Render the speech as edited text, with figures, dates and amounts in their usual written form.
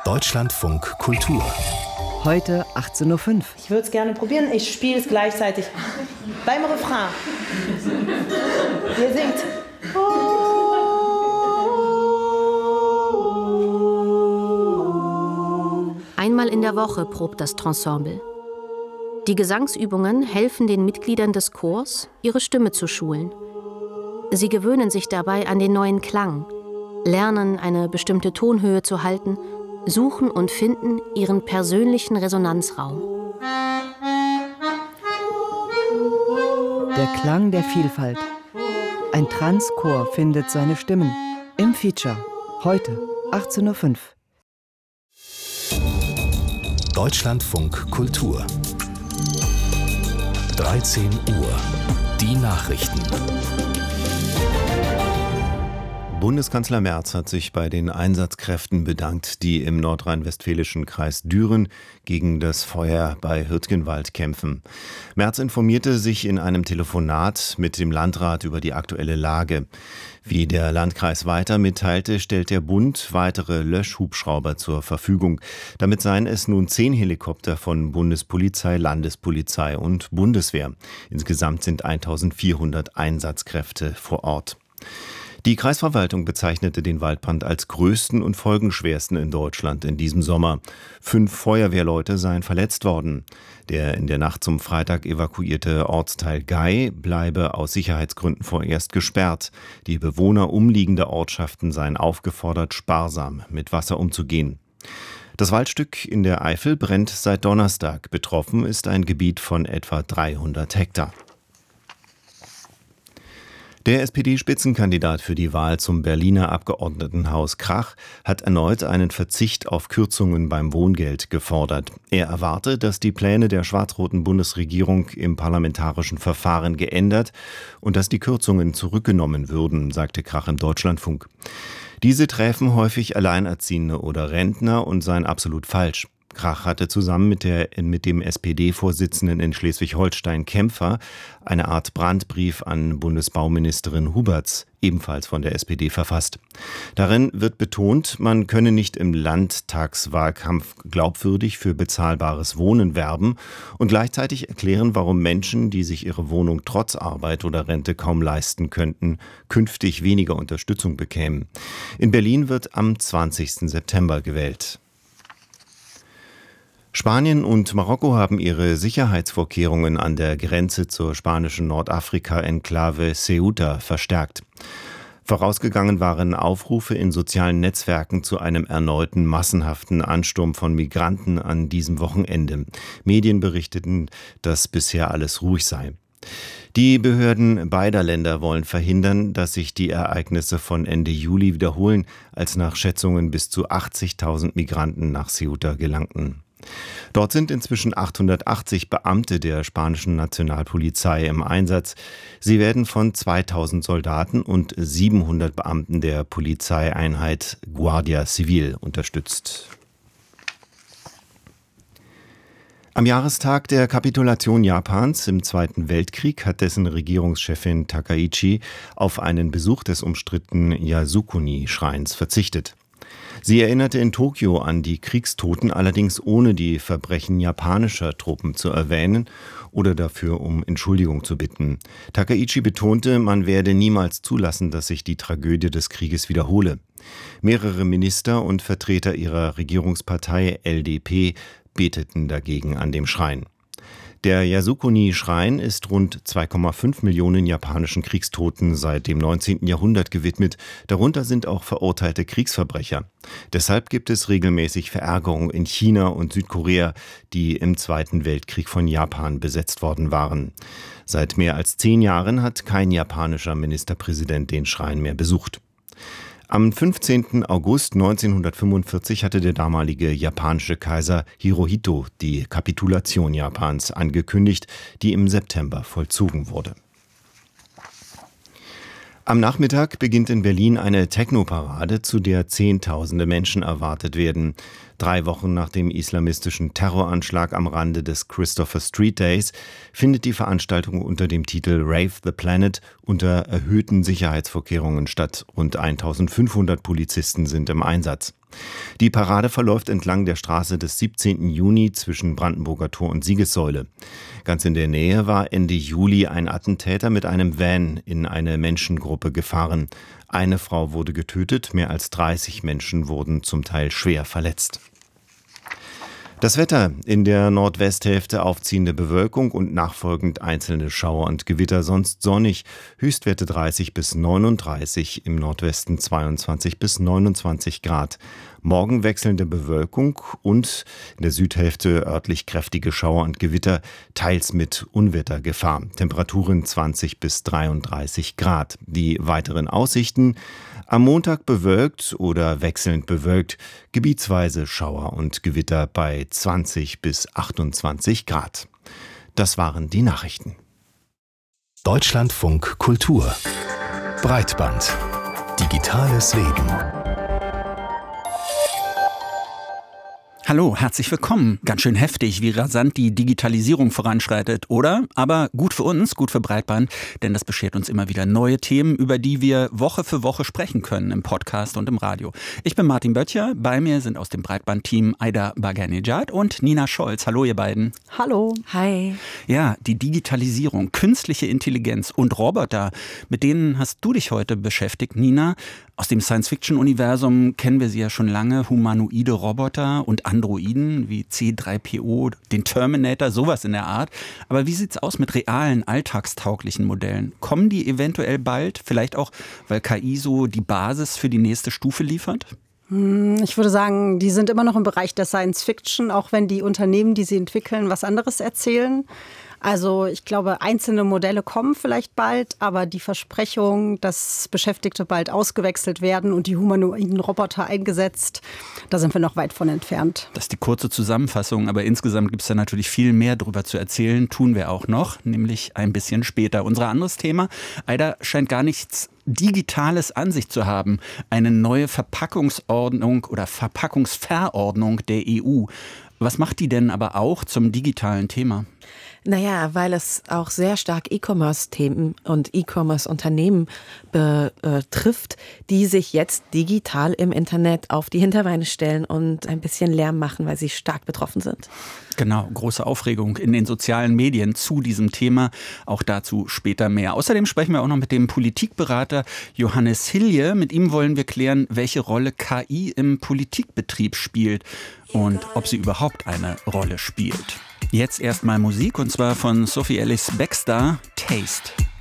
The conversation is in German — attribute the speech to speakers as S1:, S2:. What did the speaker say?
S1: Deutschlandfunk Kultur.
S2: Heute 18.05 Uhr.
S3: Ich würde es gerne probieren. Ich spiele es gleichzeitig beim Refrain. Ihr singt.
S4: Einmal in der Woche probt das Trensemble. Die Gesangsübungen helfen den Mitgliedern des Chors, ihre Stimme zu schulen. Sie gewöhnen sich dabei an den neuen Klang, lernen, eine bestimmte Tonhöhe zu halten, suchen und finden ihren persönlichen Resonanzraum.
S2: Der Klang der Vielfalt. Ein Transchor findet seine Stimmen. Im Feature. Heute 18.05 Uhr.
S1: Deutschlandfunk Kultur. 13 Uhr. Die Nachrichten.
S5: Bundeskanzler Merz hat sich bei den Einsatzkräften bedankt, die im nordrhein-westfälischen Kreis Düren gegen das Feuer bei Hürtgenwald kämpfen. Merz informierte sich in einem Telefonat mit dem Landrat über die aktuelle Lage. Wie der Landkreis weiter mitteilte, stellt der Bund weitere Löschhubschrauber zur Verfügung. Damit seien es nun 10 Helikopter von Bundespolizei, Landespolizei und Bundeswehr. Insgesamt sind 1400 Einsatzkräfte vor Ort. Die Kreisverwaltung bezeichnete den Waldbrand als größten und folgenschwersten in Deutschland in diesem Sommer. 5 Feuerwehrleute seien verletzt worden. Der in der Nacht zum Freitag evakuierte Ortsteil Gay bleibe aus Sicherheitsgründen vorerst gesperrt. Die Bewohner umliegender Ortschaften seien aufgefordert, sparsam mit Wasser umzugehen. Das Waldstück in der Eifel brennt seit Donnerstag. Betroffen ist ein Gebiet von etwa 300 Hektar. Der SPD-Spitzenkandidat für die Wahl zum Berliner Abgeordnetenhaus Krach hat erneut einen Verzicht auf Kürzungen beim Wohngeld gefordert. Er erwarte, dass die Pläne der schwarz-roten Bundesregierung im parlamentarischen Verfahren geändert und dass die Kürzungen zurückgenommen würden, sagte Krach im Deutschlandfunk. Diese träfen häufig Alleinerziehende oder Rentner und seien absolut falsch. Krach hatte zusammen mit dem SPD-Vorsitzenden in Schleswig-Holstein Kämpfer eine Art Brandbrief an Bundesbauministerin Huberts, ebenfalls von der SPD, verfasst. Darin wird betont, man könne nicht im Landtagswahlkampf glaubwürdig für bezahlbares Wohnen werben und gleichzeitig erklären, warum Menschen, die sich ihre Wohnung trotz Arbeit oder Rente kaum leisten könnten, künftig weniger Unterstützung bekämen. In Berlin wird am 20. September gewählt. Spanien und Marokko haben ihre Sicherheitsvorkehrungen an der Grenze zur spanischen Nordafrika-Enklave Ceuta verstärkt. Vorausgegangen waren Aufrufe in sozialen Netzwerken zu einem erneuten massenhaften Ansturm von Migranten an diesem Wochenende. Medien berichteten, dass bisher alles ruhig sei. Die Behörden beider Länder wollen verhindern, dass sich die Ereignisse von Ende Juli wiederholen, als nach Schätzungen bis zu 80.000 Migranten nach Ceuta gelangten. Dort sind inzwischen 880 Beamte der spanischen Nationalpolizei im Einsatz. Sie werden von 2000 Soldaten und 700 Beamten der Polizeieinheit Guardia Civil unterstützt. Am Jahrestag der Kapitulation Japans im Zweiten Weltkrieg hat dessen Regierungschefin Takaichi auf einen Besuch des umstrittenen Yasukuni-Schreins verzichtet. Sie erinnerte in Tokio an die Kriegstoten, allerdings ohne die Verbrechen japanischer Truppen zu erwähnen oder dafür um Entschuldigung zu bitten. Takaichi betonte, man werde niemals zulassen, dass sich die Tragödie des Krieges wiederhole. Mehrere Minister und Vertreter ihrer Regierungspartei LDP beteten dagegen an dem Schrein. Der Yasukuni-Schrein ist rund 2,5 Millionen japanischen Kriegstoten seit dem 19. Jahrhundert gewidmet. Darunter sind auch verurteilte Kriegsverbrecher. Deshalb gibt es regelmäßig Verärgerung in China und Südkorea, die im Zweiten Weltkrieg von Japan besetzt worden waren. Seit mehr als 10 Jahren hat kein japanischer Ministerpräsident den Schrein mehr besucht. Am 15. August 1945 hatte der damalige japanische Kaiser Hirohito die Kapitulation Japans angekündigt, die im September vollzogen wurde. Am Nachmittag beginnt in Berlin eine Techno-Parade, zu der Zehntausende Menschen erwartet werden. 3 Wochen nach dem islamistischen Terroranschlag am Rande des Christopher Street Days findet die Veranstaltung unter dem Titel Rave the Planet unter erhöhten Sicherheitsvorkehrungen statt. Rund 1500 Polizisten sind im Einsatz. Die Parade verläuft entlang der Straße des 17. Juni zwischen Brandenburger Tor und Siegessäule. Ganz in der Nähe war Ende Juli ein Attentäter mit einem Van in eine Menschengruppe gefahren. Eine Frau wurde getötet, mehr als 30 Menschen wurden zum Teil schwer verletzt. Das Wetter: in der Nordwesthälfte aufziehende Bewölkung und nachfolgend einzelne Schauer und Gewitter, sonst sonnig. Höchstwerte 30 bis 39, im Nordwesten 22 bis 29 Grad. Morgen wechselnde Bewölkung und in der Südhälfte örtlich kräftige Schauer und Gewitter, teils mit Unwettergefahr. Temperaturen 20 bis 33 Grad. Die weiteren Aussichten: am Montag bewölkt oder wechselnd bewölkt, gebietsweise Schauer und Gewitter bei 20 bis 28 Grad. Das waren die Nachrichten.
S1: Deutschlandfunk Kultur. Breitband. Digitales Leben.
S6: Hallo, herzlich willkommen. Ganz schön heftig, wie rasant die Digitalisierung voranschreitet, oder? Aber gut für uns, gut für Breitband, denn das beschert uns immer wieder neue Themen, über die wir Woche für Woche sprechen können im Podcast und im Radio. Ich bin Martin Böttcher, bei mir sind aus dem Breitband-Team Aida Baganejad und Nina Scholz. Hallo ihr beiden.
S7: Hallo. Hi.
S6: Ja, die Digitalisierung, künstliche Intelligenz und Roboter, mit denen hast du dich heute beschäftigt, Nina. Aus dem Science-Fiction-Universum kennen wir sie ja schon lange, humanoide Roboter und Androiden wie C-3PO, den Terminator, sowas in der Art. Aber wie sieht's aus mit realen, alltagstauglichen Modellen? Kommen die eventuell bald? Vielleicht auch, weil KI so die Basis für die nächste Stufe liefert?
S7: Ich würde sagen, die sind immer noch im Bereich der Science-Fiction, auch wenn die Unternehmen, die sie entwickeln, was anderes erzählen. Also ich glaube, einzelne Modelle kommen vielleicht bald, aber die Versprechung, dass Beschäftigte bald ausgewechselt werden und die humanoiden Roboter eingesetzt, da sind wir noch weit von entfernt.
S6: Das ist die kurze Zusammenfassung, aber insgesamt gibt es da natürlich viel mehr drüber zu erzählen, tun wir auch noch, nämlich ein bisschen später. Unser anderes Thema: Aida scheint gar nichts Digitales an sich zu haben. Eine neue Verpackungsordnung oder Verpackungsverordnung der EU. Was macht die denn aber auch zum digitalen Thema?
S8: Naja, weil es auch sehr stark E-Commerce-Themen und E-Commerce-Unternehmen betrifft, die sich jetzt digital im Internet auf die Hinterbeine stellen und ein bisschen Lärm machen, weil sie stark betroffen sind.
S6: Genau, große Aufregung in den sozialen Medien zu diesem Thema. Auch dazu später mehr. Außerdem sprechen wir auch noch mit dem Politikberater Johannes Hilje. Mit ihm wollen wir klären, welche Rolle KI im Politikbetrieb spielt und ob sie überhaupt eine Rolle spielt. Jetzt erstmal Musik, und zwar von Sophie Ellis-Bextor, Taste.